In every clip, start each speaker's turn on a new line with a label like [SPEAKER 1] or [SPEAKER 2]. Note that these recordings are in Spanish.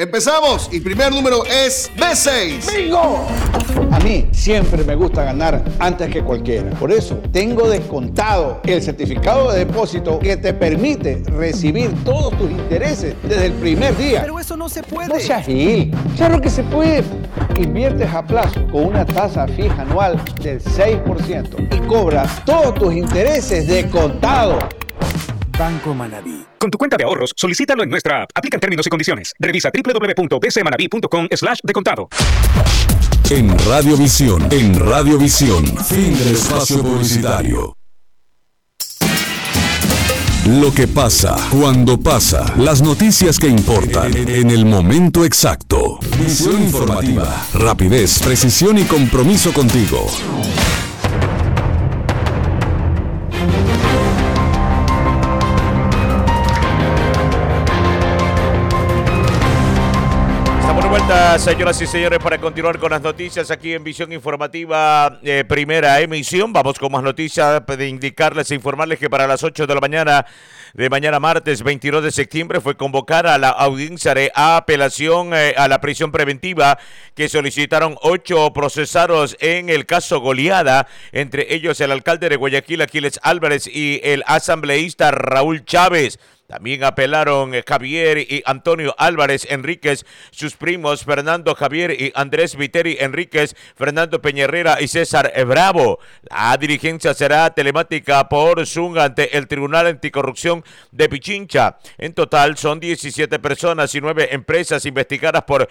[SPEAKER 1] Empezamos y primer número es B6.
[SPEAKER 2] ¡Bingo! A mí siempre me gusta ganar antes que cualquiera. Por eso tengo Descontado, el certificado de depósito que te permite recibir todos tus intereses desde el primer día.
[SPEAKER 3] Pero eso no se puede.
[SPEAKER 2] No seas gil. Claro que se puede. Inviertes a plazo con una tasa fija anual del 6% y cobras todos tus intereses de contado.
[SPEAKER 3] Banco Manaví.
[SPEAKER 4] Con tu cuenta de ahorros, solicítalo en nuestra app. Aplican términos y condiciones. Revisa www.bcmanaví.com/descontado.
[SPEAKER 5] En Radiovisión, fin del espacio publicitario. Lo que pasa, cuando pasa, las noticias que importan, en el momento exacto. Visión informativa, rapidez, precisión y compromiso contigo.
[SPEAKER 6] Señoras y señores, para continuar con las noticias aquí en Visión Informativa, primera emisión, vamos con más noticias de indicarles e informarles que para las 8 de la mañana de mañana martes 22 de septiembre fue convocada a la audiencia de apelación a la prisión preventiva que solicitaron 8 procesados en el caso Goleada, entre ellos el alcalde de Guayaquil, Aquiles Álvarez, y el asambleísta Raúl Chávez. También apelaron Javier y Antonio Álvarez Enríquez, sus primos Fernando Javier y Andrés Viteri Enríquez, Fernando Peñerrera y César Bravo. La diligencia será telemática por Zoom ante el Tribunal Anticorrupción de Pichincha. En total son 17 personas y 9 empresas investigadas por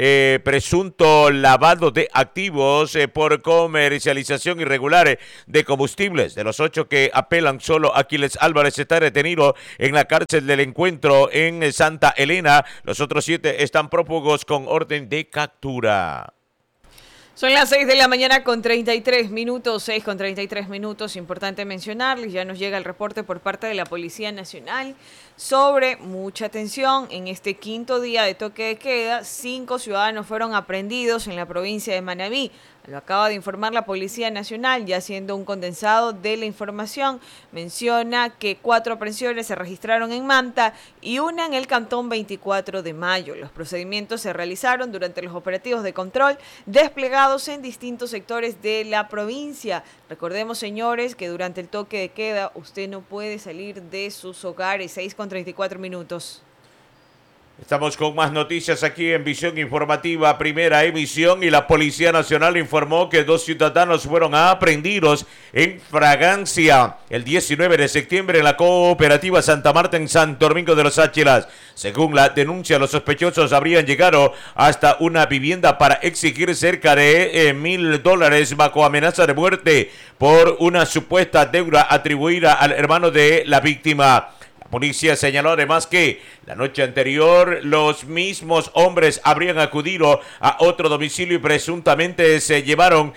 [SPEAKER 6] presunto lavado de activos por comercialización irregular de combustibles. De los 8 que apelan, solo Aquiles Álvarez está detenido en la cárcel del Encuentro en Santa Elena. Los otros 7 están prófugos con orden de captura.
[SPEAKER 7] Son las 6 de la mañana con 33 minutos, 6 con 33 minutos. Importante mencionarles, ya nos llega el reporte por parte de la Policía Nacional sobre mucha atención. En este quinto día de toque de queda, 5 ciudadanos fueron aprehendidos en la provincia de Manabí. Lo acaba de informar la Policía Nacional, ya haciendo un condensado de la información. Menciona que 4 aprehensiones se registraron en Manta y una en el cantón 24 de Mayo. Los procedimientos se realizaron durante los operativos de control desplegados en distintos sectores de la provincia. Recordemos, señores, que durante el toque de queda usted no puede salir de sus hogares. 6 con 34 minutos.
[SPEAKER 6] Estamos con más noticias aquí en Visión Informativa, primera emisión, y la Policía Nacional informó que 2 ciudadanos fueron aprehendidos en fragancia el 19 de septiembre en la cooperativa Santa Marta en Santo Domingo de los Áchilas. Según la denuncia, los sospechosos habrían llegado hasta una vivienda para exigir cerca de $1,000 bajo amenaza de muerte por una supuesta deuda atribuida al hermano de la víctima. La policía señaló además que la noche anterior los mismos hombres habrían acudido a otro domicilio y presuntamente se llevaron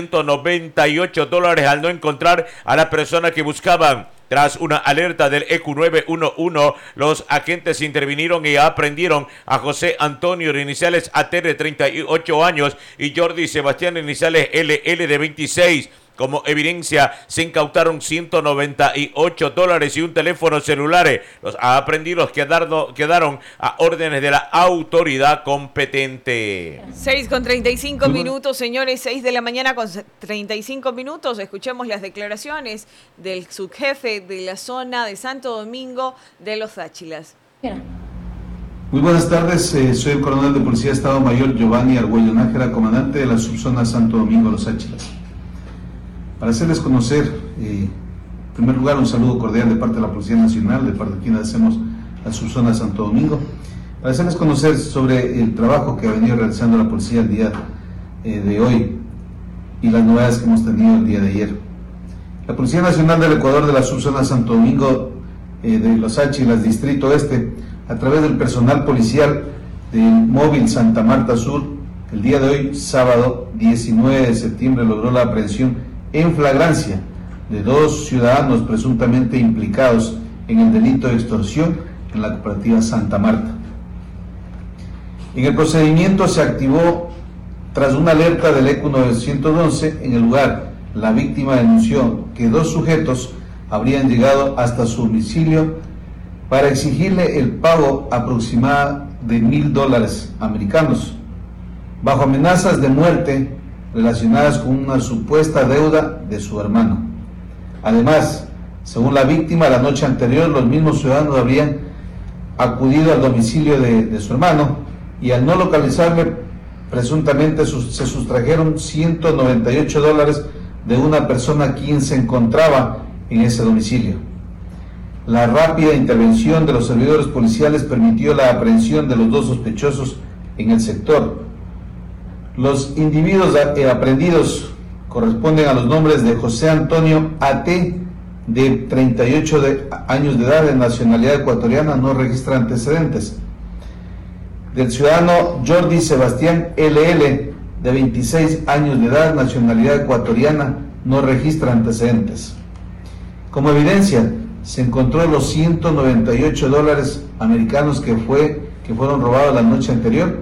[SPEAKER 6] $198 al no encontrar a la persona que buscaban. Tras una alerta del EQ 911, los agentes intervinieron y aprendieron a José Antonio de iniciales AT de 38 años y Jordi Sebastián de iniciales LL de 26. Como evidencia, se incautaron $198 y un teléfono celular. Los aprendidos quedaron a órdenes de la autoridad competente.
[SPEAKER 7] 6 con 35 minutos, señores, 6 de la mañana con 35 minutos. Escuchemos las declaraciones del subjefe de la zona de Santo Domingo de los Áchilas.
[SPEAKER 8] Muy buenas tardes, soy el coronel de Policía de Estado Mayor Giovanni Argüello Nájera, comandante de la subzona Santo Domingo Los Áchilas. Para hacerles conocer, en primer lugar, un saludo cordial de parte de la Policía Nacional, de parte de quienes hacemos la subzona Santo Domingo, para hacerles conocer sobre el trabajo que ha venido realizando la policía el día de hoy y las novedades que hemos tenido el día de ayer. La Policía Nacional del Ecuador de la subzona Santo Domingo de Los Áchilas, Distrito Este, a través del personal policial del móvil Santa Marta Sur, el día de hoy, sábado 19 de septiembre, logró la aprehensión en flagrancia de 2 ciudadanos presuntamente implicados en el delito de extorsión en la cooperativa Santa Marta. En el procedimiento se activó tras una alerta del EQ 911. En el lugar, la víctima denunció que 2 sujetos habrían llegado hasta su domicilio para exigirle el pago aproximado de $1,000 americanos, bajo amenazas de muerte relacionadas con una supuesta deuda de su hermano. Además, según la víctima, la noche anterior los mismos ciudadanos habrían acudido al domicilio de su hermano y al no localizarle, presuntamente se sustrajeron $198 de una persona quien se encontraba en ese domicilio. La rápida intervención de los servidores policiales permitió la aprehensión de los dos sospechosos en el sector. Los individuos aprehendidos corresponden a los nombres de José Antonio A.T., de 38 años de edad, de nacionalidad ecuatoriana, no registra antecedentes. Del ciudadano Jordi Sebastián L.L., de 26 años de edad, nacionalidad ecuatoriana, no registra antecedentes. Como evidencia, se encontró los $198 americanos que fueron robados la noche anterior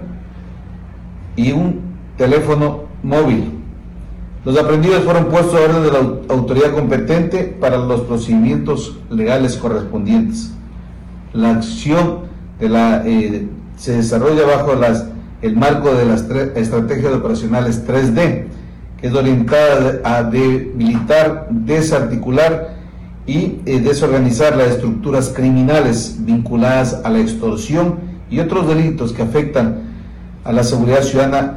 [SPEAKER 8] y un teléfono móvil. Los aprehendidos fueron puestos a orden de la autoridad competente para los procedimientos legales correspondientes. La acción se desarrolla bajo el marco de las estrategias operacionales 3D, que es orientada a debilitar, desarticular y desorganizar las estructuras criminales vinculadas a la extorsión y otros delitos que afectan a la seguridad ciudadana,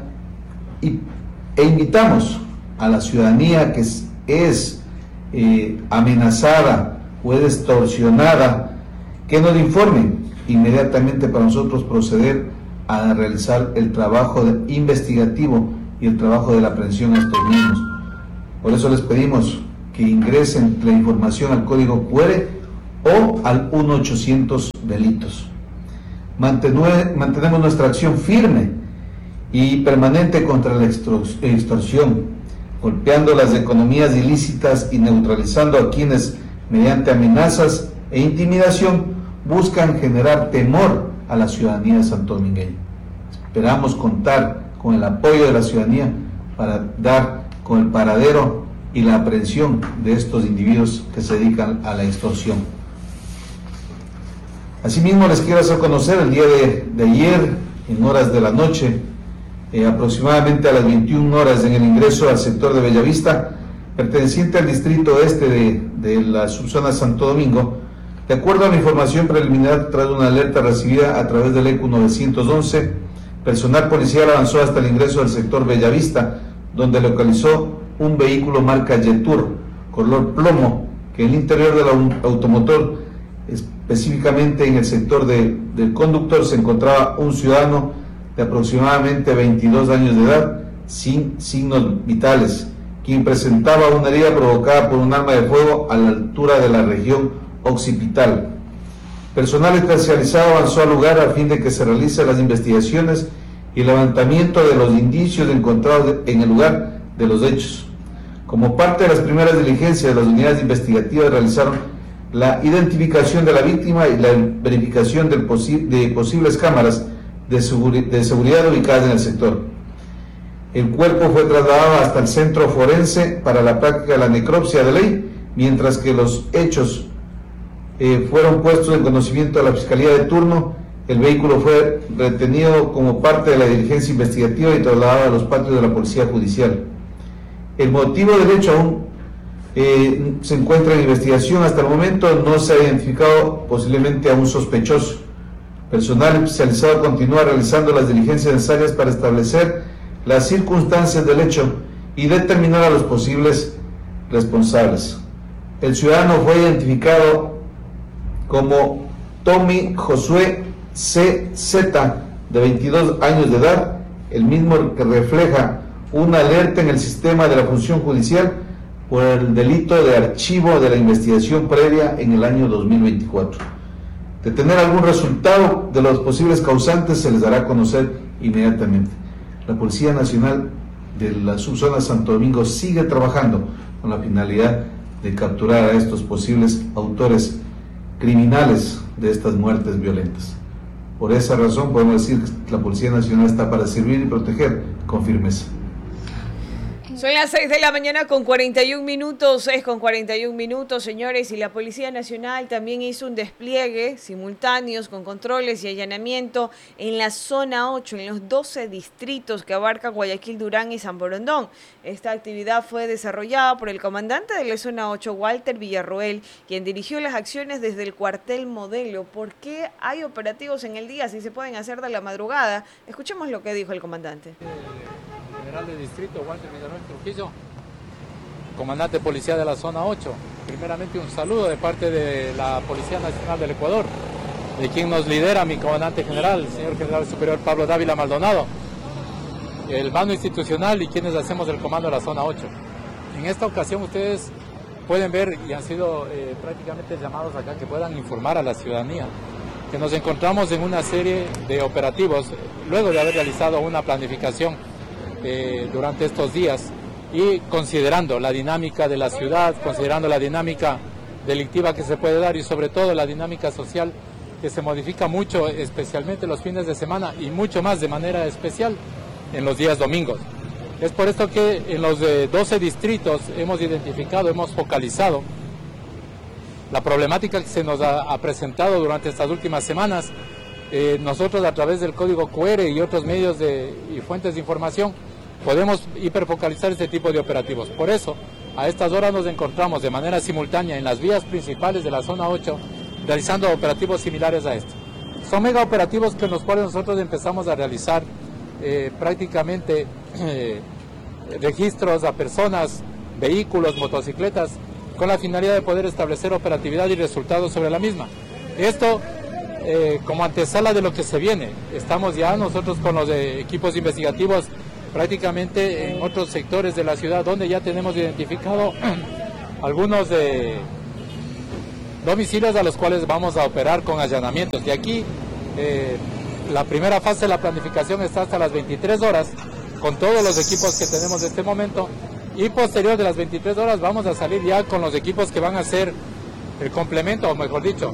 [SPEAKER 8] e invitamos a la ciudadanía que es amenazada o es extorsionada, que nos informe inmediatamente para nosotros proceder a realizar el trabajo investigativo y el trabajo de la aprehensión a estos mismos. Por eso les pedimos que ingresen la información al código QR o al 1-800 delitos. Mantenemos nuestra acción firme y permanente contra la extorsión, golpeando las economías ilícitas y neutralizando a quienes, mediante amenazas e intimidación, buscan generar temor a la ciudadanía santodomingueña. Esperamos contar con el apoyo de la ciudadanía para dar con el paradero y la aprehensión de estos individuos que se dedican a la extorsión. Asimismo, les quiero hacer conocer el día de ayer, en horas de la noche, aproximadamente a las 21 horas, en el ingreso al sector de Bellavista, perteneciente al distrito este de la subzona Santo Domingo, de acuerdo a la información preliminar tras una alerta recibida a través del ECU 911, personal policial avanzó hasta el ingreso del sector Bellavista, donde localizó un vehículo marca Yetur, color plomo, que en el interior del automotor, específicamente en el sector del conductor, se encontraba un ciudadano de aproximadamente 22 años de edad, sin signos vitales, quien presentaba una herida provocada por un arma de fuego a la altura de la región occipital. Personal especializado avanzó al lugar a fin de que se realicen las investigaciones y el levantamiento de los indicios encontrados en el lugar de los hechos. Como parte de las primeras diligencias, las unidades investigativas realizaron la identificación de la víctima y la verificación de posibles cámaras de seguridad ubicadas en el sector. El cuerpo fue trasladado hasta el centro forense para la práctica de la necropsia de ley, mientras que los hechos fueron puestos en conocimiento de la Fiscalía de turno. El vehículo fue retenido como parte de la diligencia investigativa y trasladado a los patios de la Policía Judicial. El motivo del hecho aún se encuentra en investigación. Hasta el momento no se ha identificado posiblemente a un sospechoso. Personal especializado continúa realizando las diligencias necesarias para establecer las circunstancias del hecho y determinar a los posibles responsables. El ciudadano fue identificado como Tommy Josué C.Z., de 22 años de edad, el mismo que refleja una alerta en el sistema de la función judicial por el delito de archivo de la investigación previa en el año 2024. De tener algún resultado de los posibles causantes, se les dará a conocer inmediatamente. La Policía Nacional de la subzona Santo Domingo sigue trabajando con la finalidad de capturar a estos posibles autores criminales de estas muertes violentas. Por esa razón podemos decir que la Policía Nacional está para servir y proteger con firmeza.
[SPEAKER 7] Son las 6 de la mañana con 41 minutos, 6 con 41 minutos, señores, y la Policía Nacional también hizo un despliegue simultáneos con controles y allanamiento en la zona 8, en los 12 distritos que abarcan Guayaquil, Durán y San Borondón. Esta actividad fue desarrollada por el comandante de la zona 8, Walter Villarroel, quien dirigió las acciones desde el cuartel Modelo. ¿Por qué hay operativos en el día si se pueden hacer de la madrugada? Escuchemos lo que dijo el comandante.
[SPEAKER 9] General de Distrito, Walter Villarroel Trujillo, comandante de policía de la zona 8. Primeramente un saludo de parte de la Policía Nacional del Ecuador, de quien nos lidera mi comandante general, el señor general superior Pablo Dávila Maldonado, el mando institucional y quienes hacemos el comando de la zona 8. En esta ocasión ustedes pueden ver y han sido prácticamente llamados acá que puedan informar a la ciudadanía que nos encontramos en una serie de operativos luego de haber realizado una planificación durante estos días y considerando la dinámica de la ciudad, considerando la dinámica delictiva que se puede dar y sobre todo la dinámica social que se modifica mucho, especialmente los fines de semana y mucho más de manera especial en los días domingos. Es por esto que en los 12 distritos hemos identificado, hemos focalizado la problemática que se nos ha presentado durante estas últimas semanas. Nosotros a través del código QR y otros medios y fuentes de información podemos hiperfocalizar este tipo de operativos. Por eso, a estas horas nos encontramos de manera simultánea en las vías principales de la zona 8 realizando operativos similares a este. Son mega operativos con los cuales nosotros empezamos a realizar prácticamente registros a personas, vehículos, motocicletas, con la finalidad de poder establecer operatividad y resultados sobre la misma. Esto como antesala de lo que se viene. Estamos ya nosotros con los equipos investigativos prácticamente en otros sectores de la ciudad donde ya tenemos identificado algunos domicilios a los cuales vamos a operar con allanamientos. De aquí la primera fase de la planificación está hasta las 23 horas con todos los equipos que tenemos en este momento y posterior de las 23 horas vamos a salir ya con los equipos que van a ser el complemento, o mejor dicho,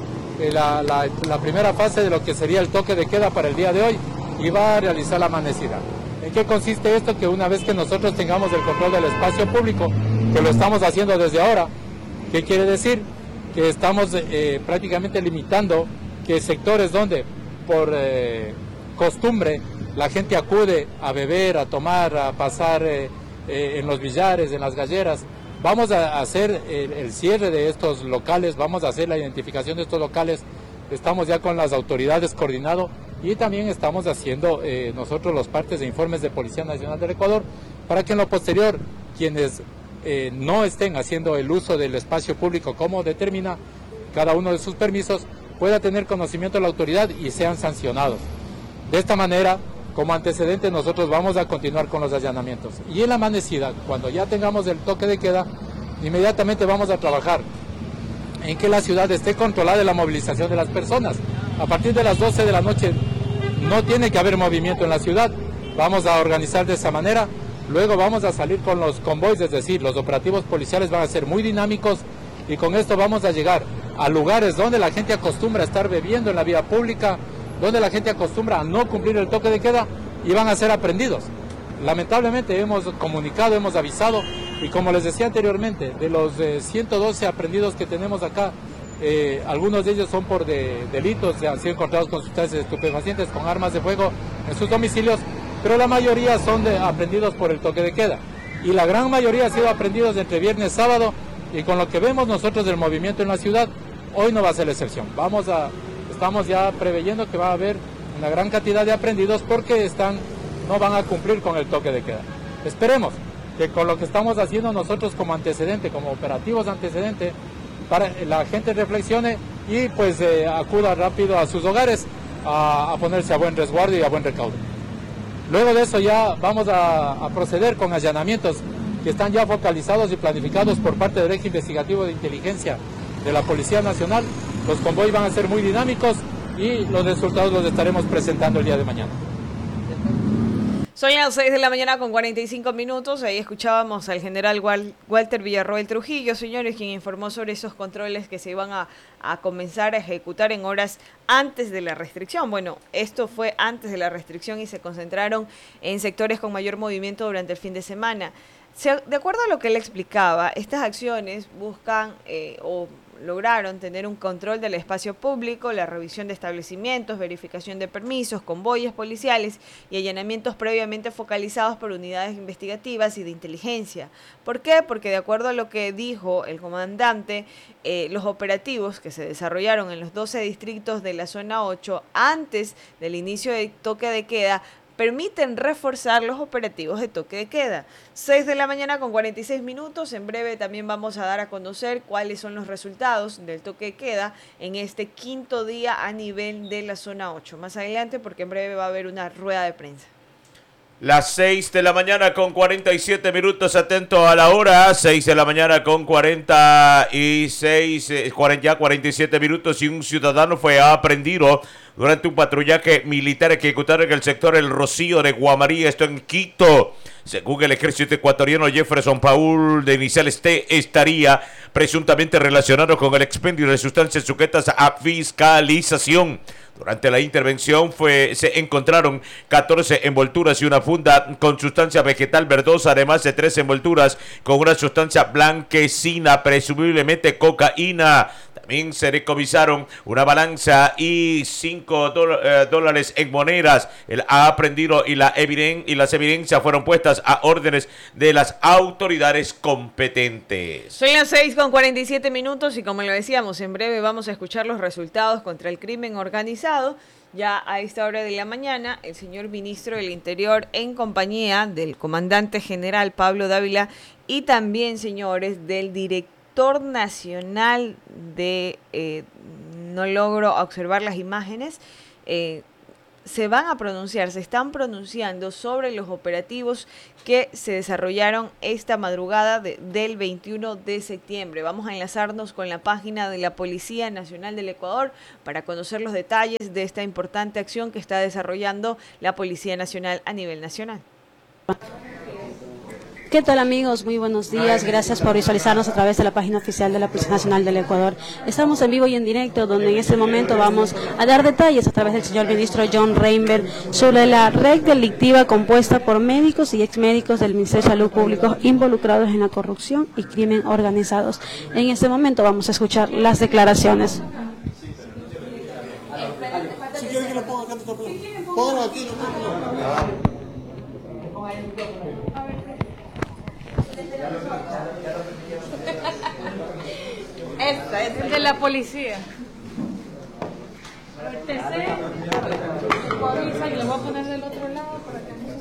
[SPEAKER 9] la primera fase de lo que sería el toque de queda para el día de hoy y va a realizar la amanecida. ¿En qué consiste esto? Que una vez que nosotros tengamos el control del espacio público, que lo estamos haciendo desde ahora, ¿qué quiere decir? Que estamos prácticamente limitando que sectores donde por costumbre la gente acude a beber, a tomar, a pasar en los billares, en las galleras, vamos a hacer el cierre de estos locales, vamos a hacer la identificación de estos locales, estamos ya con las autoridades coordinado y también estamos haciendo nosotros los partes de informes de Policía Nacional del Ecuador para que en lo posterior quienes no estén haciendo el uso del espacio público como determina cada uno de sus permisos pueda tener conocimiento de la autoridad y sean sancionados. De esta manera, como antecedente, nosotros vamos a continuar con los allanamientos. Y en la amanecida, cuando ya tengamos el toque de queda, inmediatamente vamos a trabajar en que la ciudad esté controlada de la movilización de las personas. A partir de las 12 de la noche no tiene que haber movimiento en la ciudad. Vamos a organizar de esa manera. Luego vamos a salir con los convoys, es decir, los operativos policiales van a ser muy dinámicos y con esto vamos a llegar a lugares donde la gente acostumbra a estar bebiendo en la vía pública, donde la gente acostumbra a no cumplir el toque de queda y van a ser aprendidos. Lamentablemente hemos comunicado, hemos avisado y como les decía anteriormente, de los 112 aprendidos que tenemos acá, algunos de ellos son por delitos, han sido encontrados con sustancias estupefacientes, con armas de fuego en sus domicilios, pero la mayoría son aprendidos por el toque de queda y la gran mayoría ha sido aprendidos entre viernes y sábado y con lo que vemos nosotros del movimiento en la ciudad, hoy no va a ser la excepción. Estamos ya preveyendo que va a haber una gran cantidad de aprendidos porque no van a cumplir con el toque de queda. Esperemos que con lo que estamos haciendo nosotros como antecedente, como operativos antecedente, para la gente reflexione y pues acuda rápido a sus hogares a ponerse a buen resguardo y a buen recaudo. Luego de eso ya vamos a proceder con allanamientos que están ya focalizados y planificados por parte del eje investigativo de inteligencia de la Policía Nacional. Los convoys van a ser muy dinámicos y los resultados los estaremos presentando el día de mañana.
[SPEAKER 7] Son las 6 de la mañana con 45 minutos. Ahí escuchábamos al general Walter Villarroel Trujillo, señores, quien informó sobre esos controles que se iban a comenzar a ejecutar en horas antes de la restricción. Bueno, esto fue antes de la restricción y se concentraron en sectores con mayor movimiento durante el fin de semana. De acuerdo a lo que él explicaba, estas acciones buscan o lograron tener un control del espacio público, la revisión de establecimientos, verificación de permisos, convoyes policiales y allanamientos previamente focalizados por unidades investigativas y de inteligencia. ¿Por qué? Porque de acuerdo a lo que dijo el comandante, los operativos que se desarrollaron en los 12 distritos de la zona 8 antes del inicio del toque de queda permiten reforzar los operativos de toque de queda. 6 de la mañana con 46 minutos. En breve también vamos a dar a conocer cuáles son los resultados del toque de queda en este quinto día a nivel de la zona 8. Más adelante, porque en breve va a haber una rueda de prensa.
[SPEAKER 6] Las 6 de la mañana con 47 minutos, atento a la hora, 6 de la mañana con 47 minutos y un ciudadano fue aprehendido durante un patrullaje militar ejecutado en el sector El Rocío de Guamarí, esto en Quito. Según el ejército ecuatoriano, Jefferson Paul, de iniciales T, estaría presuntamente relacionado con el expendio de sustancias sujetas a fiscalización. Durante la intervención se encontraron 14 envolturas y una funda con sustancia vegetal verdosa, además de 3 envolturas con una sustancia blanquecina, presumiblemente cocaína. También se decomisaron una balanza y $5 en monedas. El aprehendido y las evidencias fueron puestas a órdenes de las autoridades competentes.
[SPEAKER 7] Son las 6 con 47 minutos y como lo decíamos, en breve vamos a escuchar los resultados contra el crimen organizado. Ya a esta hora de la mañana, el señor ministro del Interior, en compañía del comandante general Pablo Dávila y también, señores, del director nacional de, no logro observar las imágenes, se están pronunciando sobre los operativos que se desarrollaron esta madrugada del 21 de septiembre. Vamos a enlazarnos con la página de la Policía Nacional del Ecuador para conocer los detalles de esta importante acción que está desarrollando la Policía Nacional a nivel nacional.
[SPEAKER 10] ¿Qué tal, amigos? Muy buenos días. Gracias por visualizarnos a través de la página oficial de la Policía Nacional del Ecuador. Estamos en vivo y en directo, donde en este momento vamos a dar detalles a través del señor ministro John Reinberg sobre la red delictiva compuesta por médicos y exmédicos del Ministerio de Salud Pública involucrados en la corrupción y crimen organizados. En este momento vamos a escuchar las declaraciones.
[SPEAKER 11] Si quieren que lo ponga acá, póngalo aquí.
[SPEAKER 7] Esta es de la policía.
[SPEAKER 12] Y lo voy a poner del otro lado para que no se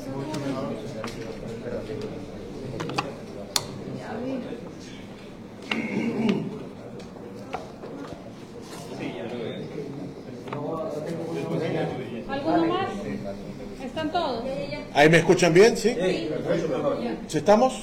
[SPEAKER 12] sacude. ¿Alguno más? ¿Están todos?
[SPEAKER 11] ¿Ahí me escuchan bien? ¿Sí? ¿Sí estamos?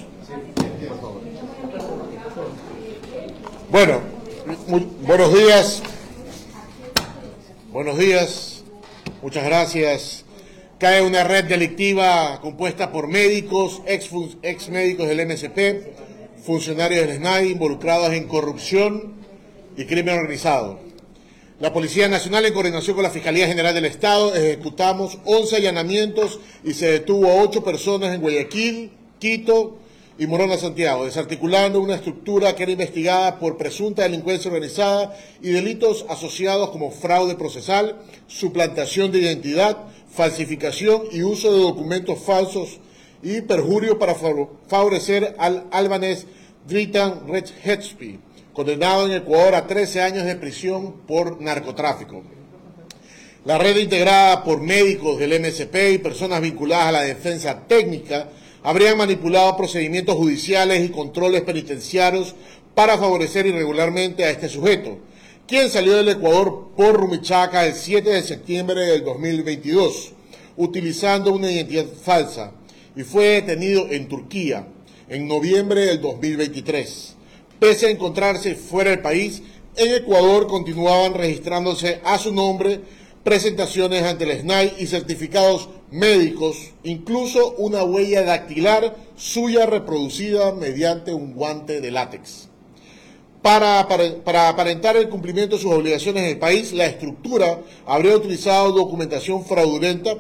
[SPEAKER 11] Bueno, buenos días. Buenos días. Muchas gracias. Cae una red delictiva compuesta por médicos, ex médicos del MSP, funcionarios del SNAI involucrados en corrupción y crimen organizado. La Policía Nacional, en coordinación con la Fiscalía General del Estado, ejecutamos 11 allanamientos y se detuvo a 8 personas en Guayaquil, Quito y Morona, Santiago, desarticulando una estructura que era investigada por presunta delincuencia organizada y delitos asociados como fraude procesal, suplantación de identidad, falsificación y uso de documentos falsos y perjurio para favorecer al albanés Dritan Redhetspi, condenado en Ecuador a 13 años de prisión por narcotráfico. La red, integrada por médicos del MSP y personas vinculadas a la defensa técnica, habrían manipulado procedimientos judiciales y controles penitenciarios para favorecer irregularmente a este sujeto, quien salió del Ecuador por Rumichaca el 7 de septiembre del 2022, utilizando una identidad falsa, y fue detenido en Turquía en noviembre del 2023. Pese a encontrarse fuera del país, en Ecuador continuaban registrándose a su nombre presentaciones ante el SNAI y certificados médicos, incluso una huella dactilar suya reproducida mediante un guante de látex. Para aparentar el cumplimiento de sus obligaciones en el país, la estructura habría utilizado documentación fraudulenta,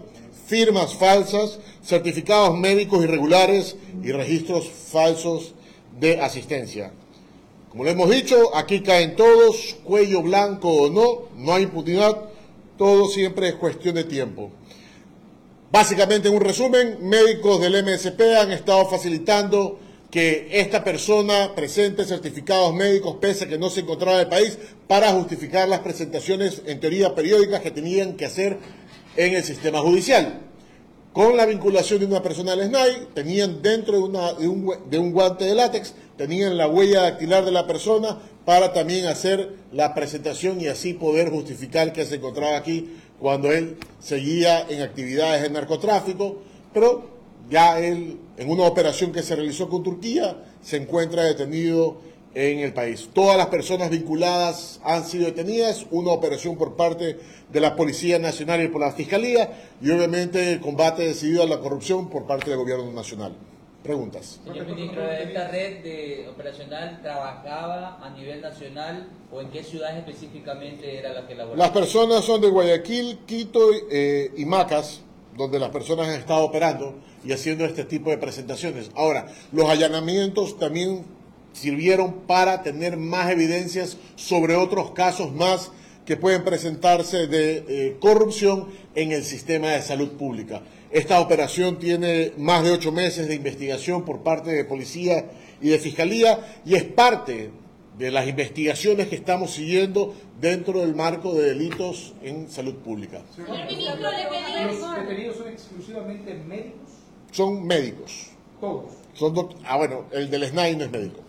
[SPEAKER 11] firmas falsas, certificados médicos irregulares y registros falsos de asistencia. Como le hemos dicho, aquí caen todos, cuello blanco o no, no hay impunidad, todo siempre es cuestión de tiempo. Básicamente, en un resumen, médicos del MSP han estado facilitando que esta persona presente certificados médicos pese a que no se encontraba en el país para justificar las presentaciones en teoría periódicas que tenían que hacer en el sistema judicial. Con la vinculación de una persona del SNAI, tenían dentro de un guante de látex, tenían la huella dactilar de la persona para también hacer la presentación y así poder justificar que se encontraba aquí cuando él seguía en actividades de narcotráfico, pero ya él, en una operación que se realizó con Turquía, se encuentra detenido en el país. Todas las personas vinculadas han sido detenidas, una operación por parte de la Policía Nacional y por la Fiscalía, y obviamente el combate decidido a la corrupción por parte del Gobierno Nacional. Preguntas.
[SPEAKER 13] Señor ministro, ¿esta red operacional trabajaba a nivel nacional o en qué ciudades específicamente era la que laboraba?
[SPEAKER 11] Las personas son de Guayaquil, Quito y Macas, donde las personas han estado operando y haciendo este tipo de presentaciones. Ahora, los allanamientos también sirvieron para tener más evidencias sobre otros casos más que pueden presentarse de corrupción en el sistema de salud pública. Esta operación tiene más de 8 meses de investigación por parte de policía y de fiscalía y es parte de las investigaciones que estamos siguiendo dentro del marco de delitos en salud pública.
[SPEAKER 12] Señor ministro, le pedimos...
[SPEAKER 14] ¿Los detenidos son exclusivamente médicos?
[SPEAKER 11] Son médicos.
[SPEAKER 14] Todos.
[SPEAKER 11] Bueno, el del SNAI no es médico.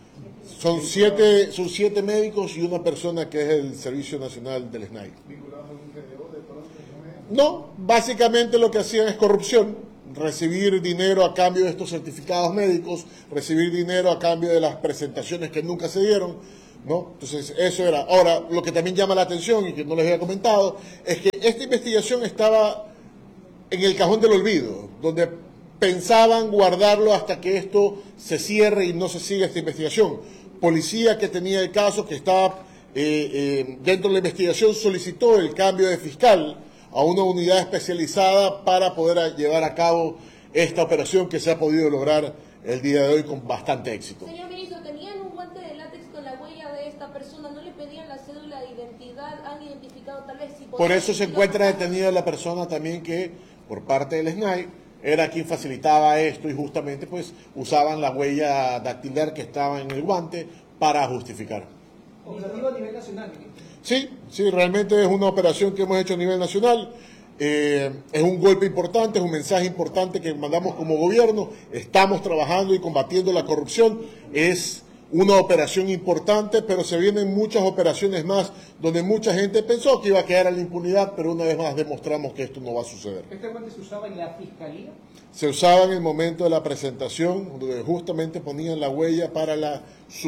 [SPEAKER 11] Son siete médicos y una persona que es el Servicio Nacional del SNAI.
[SPEAKER 14] ¿Vinculados a un GDO de pronto?
[SPEAKER 11] No, básicamente lo que hacían es corrupción, recibir dinero a cambio de estos certificados médicos, recibir dinero a cambio de las presentaciones que nunca se dieron, ¿no? Entonces, eso era. Ahora, lo que también llama la atención y que no les había comentado, es que esta investigación estaba en el cajón del olvido, donde pensaban guardarlo hasta que esto se cierre y no se siga esta investigación. Policía que tenía el caso, que estaba dentro de la investigación, solicitó el cambio de fiscal a una unidad especializada para poder llevar a cabo esta operación que se ha podido lograr el día de hoy con bastante éxito.
[SPEAKER 15] Señor ministro, ¿tenían un guante de látex con la huella de esta persona? ¿No le pedían la cédula de identidad? ¿Han identificado tal vez si...
[SPEAKER 11] Por eso se encuentra detenida la persona también que, por parte del SNAI, era quien facilitaba esto y justamente pues usaban la huella dactilar que estaba en el guante para justificar.
[SPEAKER 14] ¿Operativo a nivel nacional?
[SPEAKER 11] Sí, realmente es una operación que hemos hecho a nivel nacional. Es un golpe importante, es un mensaje importante que mandamos como gobierno. Estamos trabajando y combatiendo la corrupción. Es una operación importante, pero se vienen muchas operaciones más donde mucha gente pensó que iba a quedar en la impunidad, pero una vez más demostramos que esto no va a suceder.
[SPEAKER 14] ¿Este guante se usaba en la fiscalía?
[SPEAKER 11] Se usaba en el momento de la presentación, donde justamente ponían la huella para la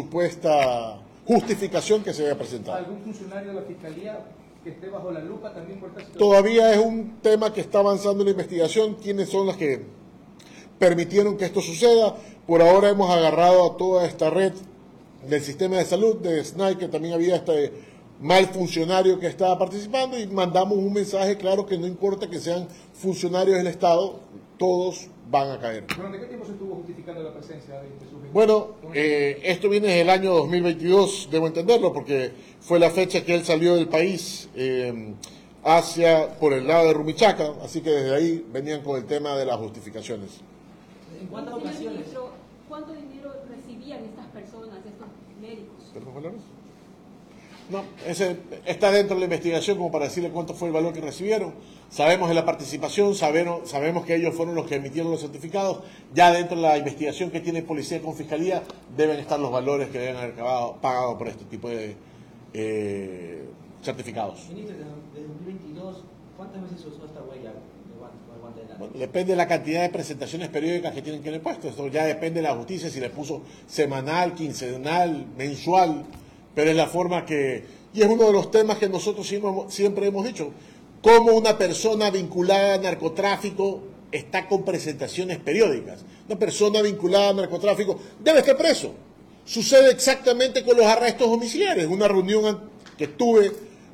[SPEAKER 11] supuesta justificación que se había presentado.
[SPEAKER 14] ¿Algún funcionario de la fiscalía que esté bajo la lupa también por esta situación?
[SPEAKER 11] Todavía es un tema que está avanzando en la investigación. ¿Quiénes son los que permitieron que esto suceda? Por ahora hemos agarrado a toda esta red del sistema de salud, de SNAI, que también había este mal funcionario que estaba participando, y mandamos un mensaje claro que no importa que sean funcionarios del Estado, todos van a caer.
[SPEAKER 14] ¿Durante qué tiempo se estuvo justificando la presencia de sus...
[SPEAKER 11] Bueno, esto viene desde el año 2022, debo entenderlo, porque fue la fecha que él salió del país por el lado de Rumichaca, así que desde ahí venían con el tema de las justificaciones.
[SPEAKER 14] ¿En cuántas ocasiones?
[SPEAKER 15] ¿Cuánto dinero recibían estas personas, estos médicos?
[SPEAKER 11] No, ese está dentro de la investigación como para decirle cuánto fue el valor que recibieron. Sabemos de la participación, sabemos que ellos fueron los que emitieron los certificados. Ya dentro de la investigación que tiene policía con fiscalía deben estar los valores que deben haber pagado por este tipo de certificados.
[SPEAKER 13] Ministro, desde 2022, ¿cuántas veces se usó esta huella de guante de látex?
[SPEAKER 11] Bueno, depende de la cantidad de presentaciones periódicas que tienen que haber puesto. Esto ya depende de la justicia, si le puso semanal, quincenal, mensual. Pero es la forma que... Y es uno de los temas que nosotros siempre hemos dicho. Cómo una persona vinculada a narcotráfico está con presentaciones periódicas. Una persona vinculada a narcotráfico debe estar preso. Sucede exactamente con los arrestos domiciliares. Una reunión que tuve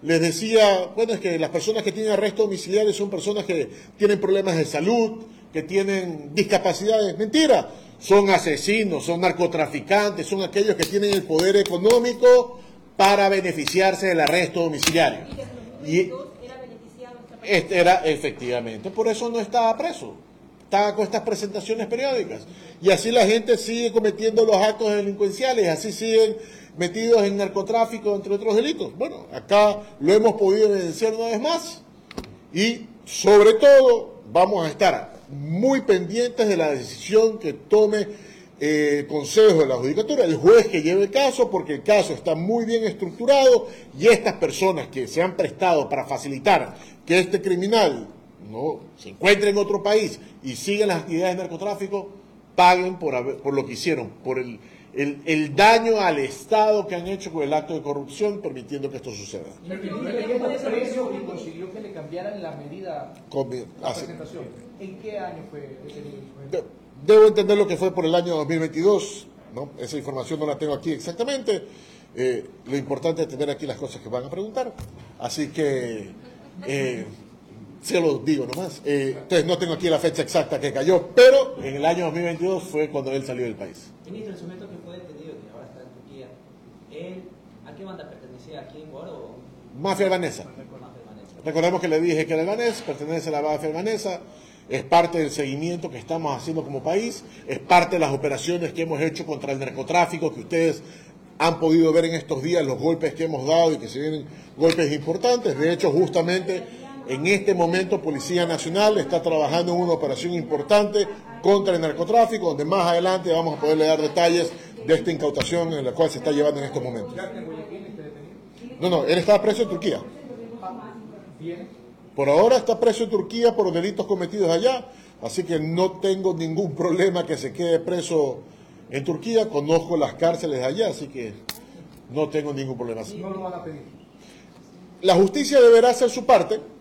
[SPEAKER 11] les decía, bueno, es que las personas que tienen arresto domiciliario son personas que tienen problemas de salud, que tienen discapacidades. Mentira, son asesinos, son narcotraficantes, son aquellos que tienen el poder económico para beneficiarse del arresto domiciliario. Y este era efectivamente, por eso no estaba preso, estaba con estas presentaciones periódicas. Y así la gente sigue cometiendo los actos delincuenciales, así siguen metidos en narcotráfico, entre otros delitos. Bueno, acá lo hemos podido evidenciar una vez más y sobre todo vamos a estar muy pendientes de la decisión que tome el Consejo de la Judicatura, el juez que lleve el caso, porque el caso está muy bien estructurado y estas personas que se han prestado para facilitar que este criminal no se encuentre en otro país y sigan las actividades de narcotráfico, paguen por lo que hicieron, por el daño al Estado que han hecho con el acto de corrupción, permitiendo que esto suceda.
[SPEAKER 14] Precio y consiguió que le cambiaran la medida de presentación. ¿En qué año fue ese?
[SPEAKER 11] Debo entender lo que fue por el año 2022, ¿no? Esa información no la tengo aquí exactamente. Lo importante es tener aquí las cosas que van a preguntar. Así que se lo digo nomás. Entonces no tengo aquí la fecha exacta que cayó, pero en el año 2022 fue cuando él salió del país.
[SPEAKER 13] Ministro, el sujeto que fue detenido, que ahora está en Turquía, ¿él a qué banda pertenecía? ¿Aquí en Ecuador o...?
[SPEAKER 11] Mafia albanesa. Recordemos que le dije que era albanés, pertenece a la mafia albanesa, es parte del seguimiento que estamos haciendo como país, es parte de las operaciones que hemos hecho contra el narcotráfico, que ustedes han podido ver en estos días, los golpes que hemos dado y que se vienen golpes importantes. De hecho, justamente en este momento Policía Nacional está trabajando en una operación importante contra el narcotráfico, donde más adelante vamos a poderle dar detalles de esta incautación en la cual se está llevando en estos momentos. No, él estaba preso en Turquía. Por ahora está preso en Turquía por los delitos cometidos allá, así que no tengo ningún problema que se quede preso en Turquía. Conozco las cárceles de allá, así que no tengo ningún problema.
[SPEAKER 14] No lo van a pedir.
[SPEAKER 11] La justicia deberá hacer su parte.